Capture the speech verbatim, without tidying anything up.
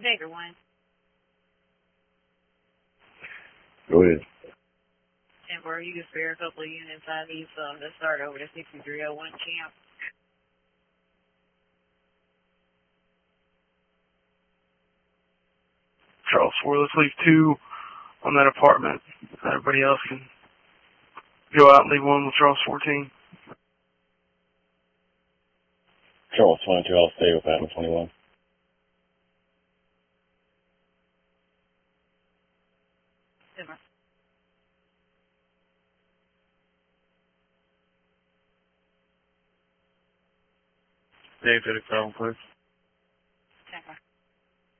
Baker one. Go ahead. Temporary, you can spare a couple of units. I need some to start over to sixty-three oh one camp. Charles four, let's leave two on that apartment. Everybody else can go out and leave one with Charles fourteen. Charles twenty-two, I'll stay with apartment twenty-one. Simmer. Dave did a call, please.